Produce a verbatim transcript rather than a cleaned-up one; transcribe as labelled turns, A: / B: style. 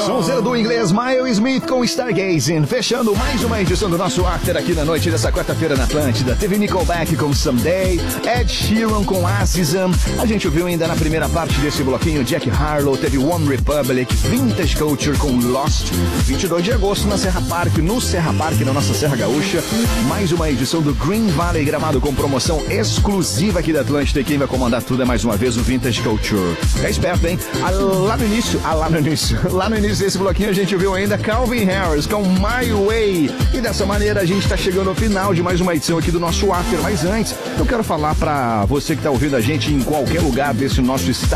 A: Sonzeira do inglês, Miles Smith com Stargazing, fechando mais uma edição do nosso After aqui na noite dessa quarta-feira na Atlântida. Teve Nickelback com Someday, Ed Sheeran com Azizam. A gente ouviu ainda na primeira parte desse bloquinho Jack Harlow, teve One Republic, Vintage Culture com Lost. vinte e dois de agosto na Serra Park, no Serra Park, na nossa Serra Gaúcha. Mais uma edição do Green Valley gravado com promoção exclusiva aqui da Atlântida. E quem vai comandar tudo é mais uma vez o Vintage Culture. Fica esperto, hein? Ah, lá no início, ah, lá no início, lá no início desse bloquinho a gente ouviu ainda Calvin Harris com My Way. E dessa maneira a gente está chegando ao final de mais uma edição aqui do nosso After. Mas antes, eu quero falar para você que está ouvindo a gente em qualquer lugar desse nosso estado